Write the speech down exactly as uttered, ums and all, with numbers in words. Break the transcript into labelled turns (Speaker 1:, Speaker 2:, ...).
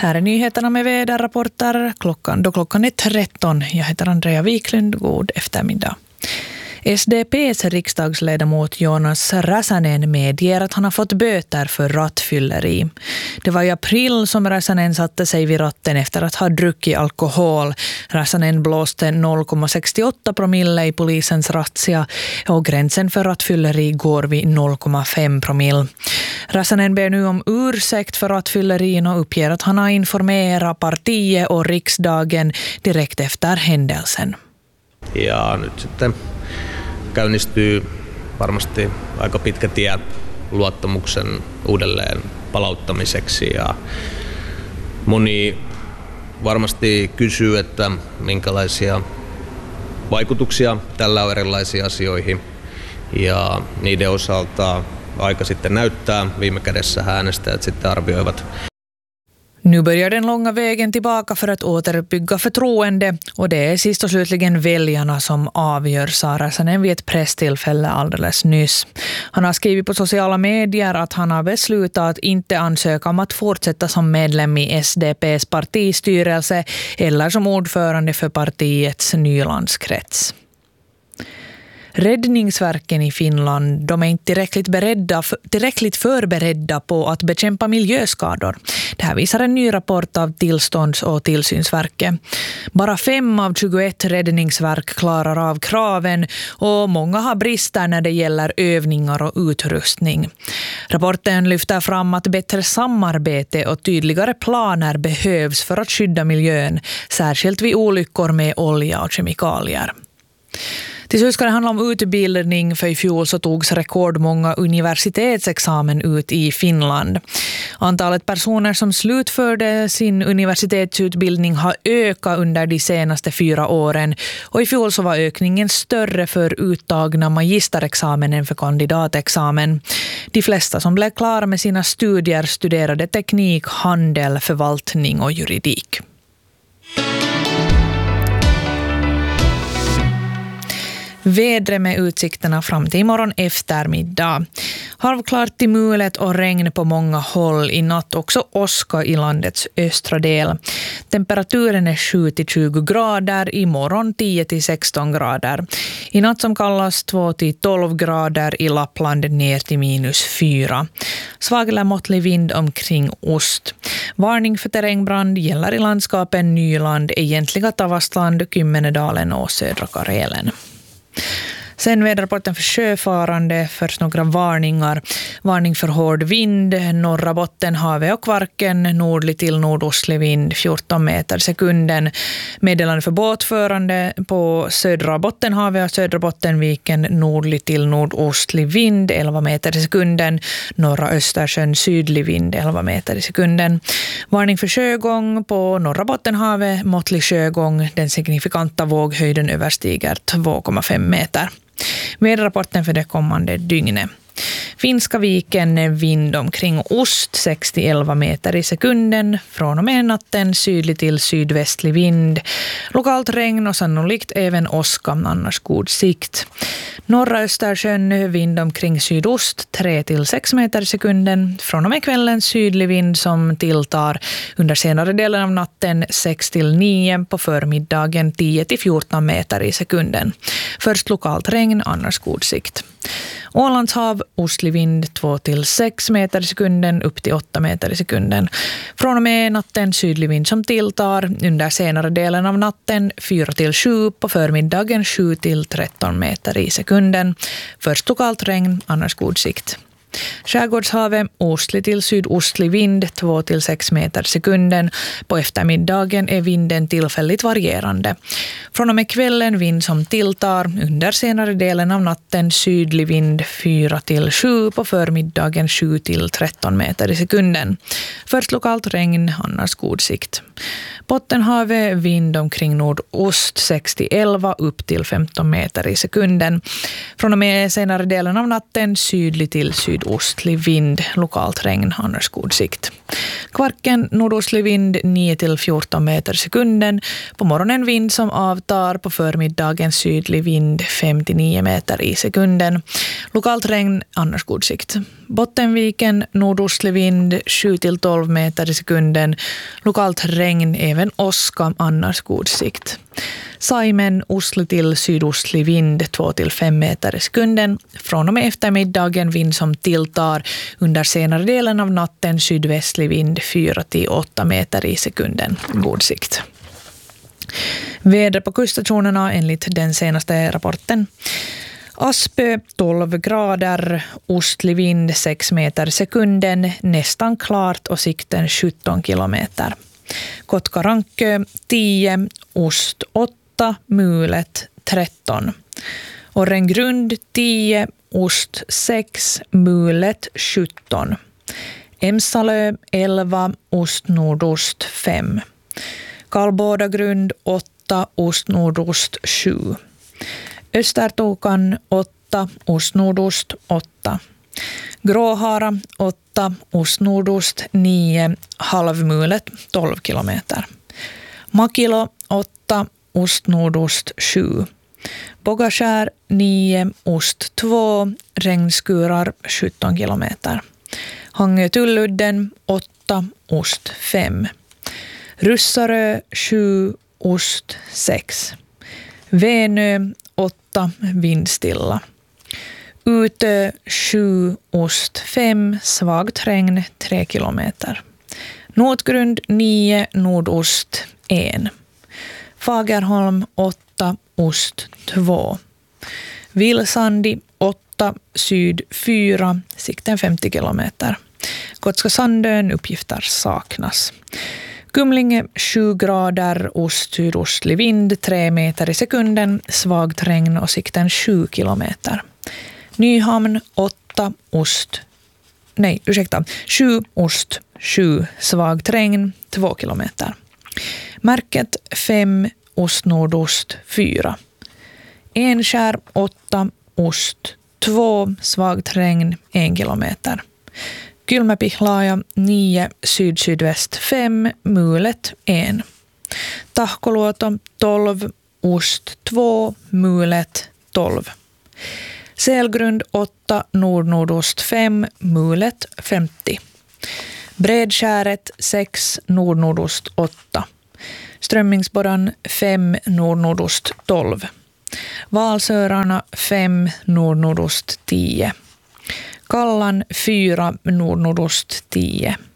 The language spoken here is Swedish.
Speaker 1: Här är nyheterna med väderrapporter klockan, då klockan är tretton. Jag heter Andrea Wiklund. God eftermiddag. S D P:s riksdagsledamot Jonas Räsänen medger att han har fått böter för rattfylleri. Det var i april som Räsänen satte sig vid ratten efter att ha druckit alkohol. Räsänen blåste noll komma sextioåtta promille i polisens razzia och gränsen för rattfylleri går vid noll komma fem promille. Räsänen ber nu om ursäkt för rattfyllerin och uppger att han har informerat partiet och riksdagen direkt efter händelsen.
Speaker 2: Ja nyt sitten käynnistyy varmasti aika pitkä tie luottamuksen uudelleen palauttamiseksi ja moni varmasti kysyy, että minkälaisia vaikutuksia tällä on erilaisiin asioihin ja niiden osalta aika sitten näyttää, viime kädessä äänestäjät sitten arvioivat.
Speaker 1: Nu börjar den långa vägen tillbaka för att återuppbygga förtroende och det är sist och slutligen väljarna som avgör, sa Räsänen vid ett presstillfälle alldeles nyss. Han har skrivit på sociala medier att han har beslutat att inte ansöka om att fortsätta som medlem i S D P:s partistyrelse eller som ordförande för partiets Nylandskrets. Räddningsverken i Finland, de är inte tillräckligt, beredda, tillräckligt förberedda på att bekämpa miljöskador. Det här visar en ny rapport av Tillstånds- och tillsynsverket. Bara fem av tjugoett räddningsverk klarar av kraven och många har brister när det gäller övningar och utrustning. Rapporten lyfter fram att bättre samarbete och tydligare planer behövs för att skydda miljön, särskilt vid olyckor med olja och kemikalier. Till slut ska det handla om utbildning, för i fjol så togs rekordmånga universitetsexamen ut i Finland. Antalet personer som slutförde sin universitetsutbildning har ökat under de senaste fyra åren och i fjol så var ökningen större för uttagna magisterexamen än för kandidatexamen. De flesta som blev klara med sina studier studerade teknik, handel, förvaltning och juridik. Vädret med utsikterna fram till imorgon eftermiddag. Halvklart till mulet och regn på många håll. I natt också åska i landets östra del. Temperaturen är sju till tjugo grader. Imorgon tio till sexton grader. I natt som kallas två till tolv grader. I Lappland ner till minus fyra. Svag eller måttlig vind omkring ost. Varning för terrängbrand gäller i landskapen Nyland, egentliga Tavastland, Kymmenedalen och södra Karelen. Sen väderrapporten för sjöfarande, först några varningar. Varning för hård vind, norra Bottenhavet och Kvarken, nordlig till nordostlig vind, fjorton meter sekunden. Meddelande för båtförande på södra Bottenhavet och södra Bottenviken, nordlig till nordostlig vind, elva meter sekunden. Norra Östersjön, sydlig vind, elva meter sekunden. Varning för sjögång på norra Bottenhavet, måttlig sjögång. Den signifikanta våghöjden överstiger två komma fem meter. Väderrapporten för det kommande dygnet. Finska viken, vind omkring ost, sex till elva meter i sekunden. Från och med natten sydlig till sydvästlig vind. Lokalt regn och sannolikt även åska, annars god sikt. Norra Östersjön, vind omkring sydost, tre till sex meter i sekunden. Från och med kvällen sydlig vind som tilltar. Under senare delen av natten sex till nio, på förmiddagen tio till fjorton meter i sekunden. Först lokalt regn, annars god sikt. Ålandshav, ostlig vind två till sex meter i sekunden, upp till åtta meter i sekunden. Från och med natten sydlig vind som tilltar. Under senare delen av natten fyra till sju, på förmiddagen sju till tretton meter i sekunden. Först lokalt regn, annars god sikt. Skärgårdshavet, ostlig till sydostlig vind två till sex meter sekunden. På eftermiddagen är vinden tillfälligt varierande. Från och med kvällen vind som tilltar. Under senare delen av natten sydlig vind fyra till sju, på förmiddagen sju till tretton meter i sekunden. Först lokalt regn, annars god sikt. Bottenhavet, vind omkring nordost sex till elva, upp till femton meter i sekunden. Från och med senare delen av natten sydlig till sydostlig vind, lokalt regn, annars god sikt. Kvarken, nordostlig vind nio till fjorton meter i sekunden. På morgonen vind som avtar, på förmiddagen sydlig vind fem till nio meter i sekunden. Lokalt regn, annars god sikt. Bottenviken nordostlig vind sju till tolv meter i sekunden. Lokalt regn, även åska, annars god sikt. Saimen ostlig till sydostlig vind två till fem meter i sekunden. Från och med eftermiddagen vind som tilltar. Under senare delen av natten sydvästlig vind fyra till åtta meter i sekunden. God sikt. Väder på kuststationerna enligt den senaste rapporten. Aspö tolv grader, ostlig vind sex meter i sekunden, nästan klart och sikten sjutton kilometer. Kotkarankö tio, ost åtta, mulet tretton. Orrengrund tio, ost sex, mulet sjutton. Emsalö elva, ost nordost fem. Karlbodagrund åtta, ost nordost sju. Östertokan åtta, ost nordost åtta. Gråhara åtta, ost nordost nio, halvmulet tolv kilometer. Makilo åtta, ost nordost sju. Bogaskär nio, ost två, regnskurar sjutton kilometer. Hangö Tulludden åtta, ost fem. Russarö sju, ost sex. Venö åtta, vindstilla. Utö sju, ost fem, svagt regn tre kilometer. Notgrund nio, nordost en. Fagerholm åtta, ost två. Vilsandi åtta, syd fyra, sikten femtio kilometer. Gotska Sandön uppgifter saknas. Kumlinge sju grader, ost sydostlig vind tre meter i sekunden, svagt regn och sikten sju kilometer. Nyhamn åtta, ost, nej ursäkta, sju, ost sju, svagt regn två kilometer. Märket fem, ost nordost fyra. Enskär åtta, ost två, svagt regn en kilometer. Kylmäpihlaja nio, syd-sydväst fem, mulet en. Tahkoluoto tolv, ost två, mulet tolv. Sälgrund åtta, nord-nordost fem, mulet femtio. Bredskäret sex, nord-nordost åtta. Strömmingsborran fem, nord-nordost tolv. Valsörarna fem, nord-nordost tio. Kallan fyra, nord-nordost tio.